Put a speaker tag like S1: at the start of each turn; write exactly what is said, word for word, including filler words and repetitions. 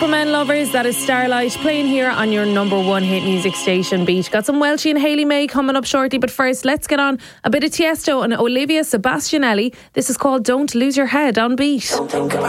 S1: Men lovers, that is Starlight playing here on your number one hit music station, Beat. Got some Welchie and Hayley May coming up shortly, but first let's get on a bit of Tiesto and Olivia Sebastianelli. This is called Don't Lose Your Head on Beat.